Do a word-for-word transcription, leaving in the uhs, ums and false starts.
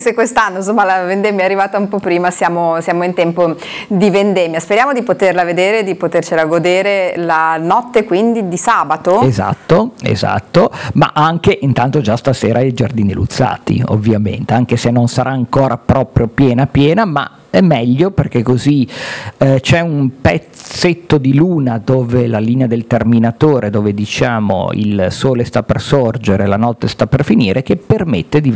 Se quest'anno insomma la vendemmia è arrivata un po' prima, siamo, siamo in tempo di vendemmia. Speriamo di poterla vedere, di potercela godere la notte quindi di sabato. Esatto, esatto, ma anche intanto già stasera ai Giardini Luzzati, ovviamente, anche se non sarà ancora proprio piena piena, ma è meglio perché così eh, c'è un pezzetto di luna dove la linea del terminatore, dove diciamo il sole sta per sorgere, la notte sta per finire, che permette di